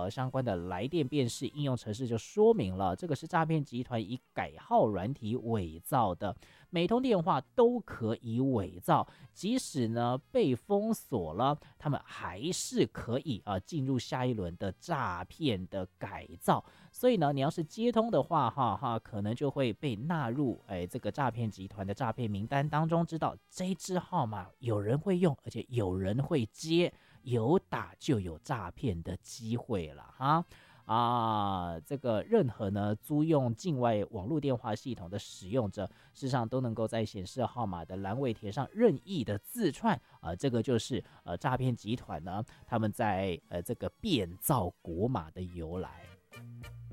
相关的来电辨识应用程式就说明了，这个是诈骗集团以改号软体伪造的，每通电话都可以伪造，即使呢被封锁了，他们还是可以进入下一轮的诈骗的改造。所以呢，你要是接通的话，可能就会被纳入这个诈骗集团的诈骗名单当中，知道这一支号码有人会用，而且有人会接，有打就有诈骗的机会了哈。这个任何呢租用境外网络电话系统的使用者，事实上都能够在显示号码的栏位填上任意的字串这个就是诈骗集团呢他们在这个变造国码的由来。